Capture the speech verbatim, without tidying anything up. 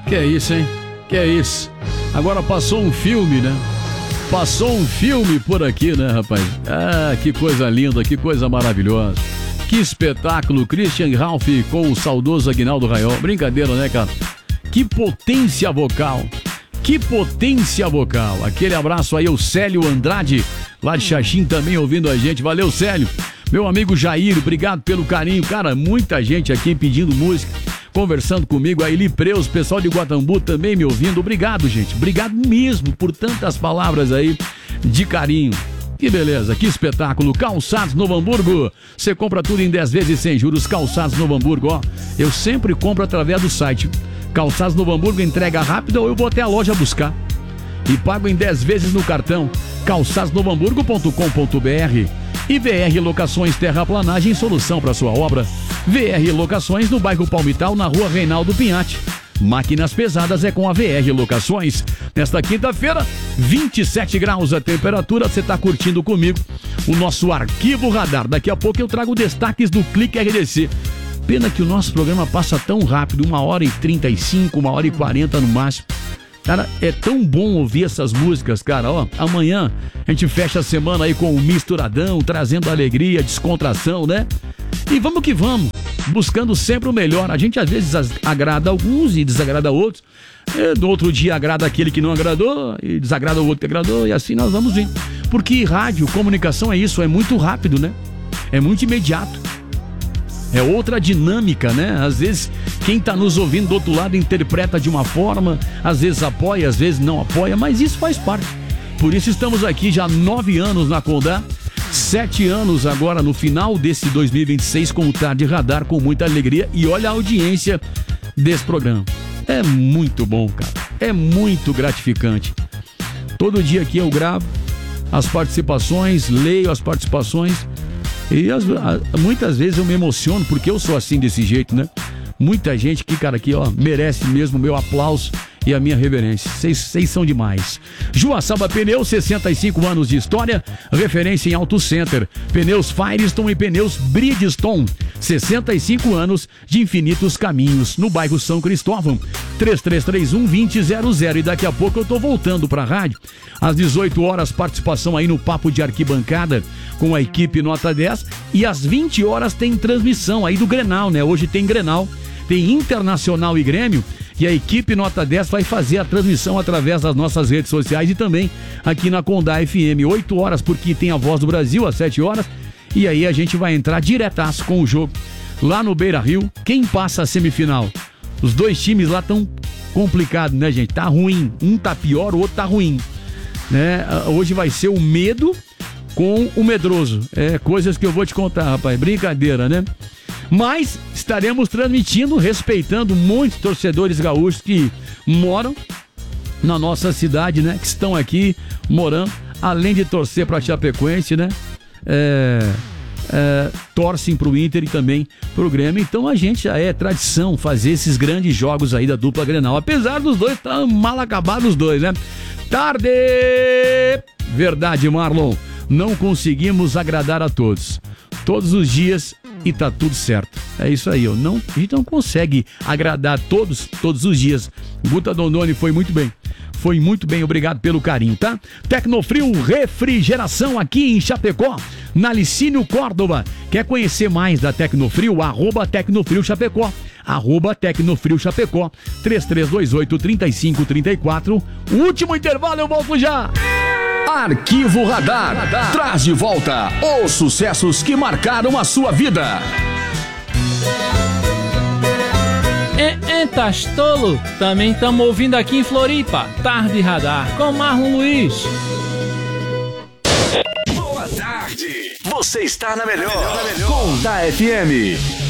Que é isso, hein? Que é isso. Agora passou um filme, né? Passou um filme por aqui, né, rapaz? Ah, que coisa linda, que coisa maravilhosa. Que espetáculo, Christian Ralph com o saudoso Aguinaldo Raiol. Brincadeira, né, cara? Que potência vocal. Que potência vocal. Aquele abraço aí ao Célio Andrade, lá de Xaxim, também ouvindo a gente. Valeu, Célio. Meu amigo Jair, obrigado pelo carinho. Cara, muita gente aqui pedindo música, conversando comigo. A Eli Preus, pessoal de Guatambu também me ouvindo. Obrigado, gente. Obrigado mesmo por tantas palavras aí de carinho. Que beleza, que espetáculo. Calçados Novo Hamburgo. Você compra tudo em dez vezes sem juros. Calçados Novo Hamburgo, ó. Eu sempre compro através do site. Calçados Novo Hamburgo, entrega rápida ou eu vou até a loja buscar. E pago em dez vezes no cartão. calçados novo hamburgo ponto com ponto b r. E V R Locações Terraplanagem, solução para sua obra. V R Locações no bairro Palmital, na rua Reinaldo Pinhatti. Máquinas pesadas é com a V R Locações. Nesta quinta-feira, vinte e sete graus a temperatura. Você está curtindo comigo o nosso Arquivo Radar. Daqui a pouco eu trago destaques do Clique R D C. Pena que o nosso programa passa tão rápido, uma hora e trinta e cinco, uma hora e quarenta no máximo. Cara, é tão bom ouvir essas músicas, cara, ó. Amanhã a gente fecha a semana aí com o Misturadão, trazendo alegria, descontração, né? E vamos que vamos, buscando sempre o melhor. A gente às vezes agrada alguns e desagrada outros. E no outro dia agrada aquele que não agradou e desagrada o outro que agradou, e assim nós vamos indo. Porque rádio, comunicação é isso, é muito rápido, né? É muito imediato. É outra dinâmica, né? Às vezes quem tá nos ouvindo do outro lado interpreta de uma forma, às vezes apoia, às vezes não apoia, mas isso faz parte. Por isso estamos aqui já há nove anos na Condá, sete anos agora no final desse dois mil e vinte e seis com o Tarde Radar, com muita alegria. E olha a audiência desse programa. É muito bom, cara. É muito gratificante. Todo dia aqui eu gravo as participações, leio as participações. E as, a, muitas vezes eu me emociono porque eu sou assim desse jeito, né? Muita gente que, cara, aqui, ó, merece mesmo o meu aplauso e a minha reverência. Vocês são demais. Joaçaba Pneus, sessenta e cinco anos de história, referência em Auto Center. Pneus Firestone e pneus Bridgestone. sessenta e cinco anos de infinitos caminhos, no bairro São Cristóvão. três três três um, dois zero zero zero. E daqui a pouco eu tô voltando pra rádio. Às dezoito horas, participação aí no Papo de Arquibancada com a equipe Nota dez. E às vinte horas tem transmissão aí do Grenal, né? Hoje tem Grenal, tem Internacional e Grêmio. E a equipe Nota dez vai fazer a transmissão através das nossas redes sociais e também aqui na Condá F M. oito horas, porque tem a Voz do Brasil às sete horas. E aí a gente vai entrar diretaço com o jogo lá no Beira-Rio. Quem passa a semifinal? Os dois times lá tão complicados, né, gente? Tá ruim. Um tá pior, o outro tá ruim. Né? Hoje vai ser o medo com o medroso. É coisas que eu vou te contar, rapaz. Brincadeira, né? Mas estaremos transmitindo, respeitando muitos torcedores gaúchos que moram na nossa cidade, né? Que estão aqui morando, além de torcer para Chapecoense, né? É, é, torcem pro Inter e também pro Grêmio. Então a gente já é tradição fazer esses grandes jogos aí da dupla Grenal. Apesar dos dois estar mal acabados os dois, né? Tarde! Verdade, Marlon. Não conseguimos agradar a todos. Todos os dias e tá tudo certo. É isso aí, ó. Não, a gente não consegue agradar todos, todos os dias. Guta Dondoni foi muito bem. Foi muito bem, obrigado pelo carinho, tá? Tecnofrio Refrigeração aqui em Chapecó, na Licínio Córdoba. Quer conhecer mais da Tecnofrio? Arroba Tecnofrio Chapecó. Arroba Tecnofrio Chapecó. três três dois oito, três cinco três quatro. Último intervalo, eu volto já. Arquivo Radar, Radar traz de volta os sucessos que marcaram a sua vida. É, é, tá tolo? Também estamos ouvindo aqui em Floripa, Tarde Radar, com Marlon Luiz. Boa tarde, você está na melhor, com da F M.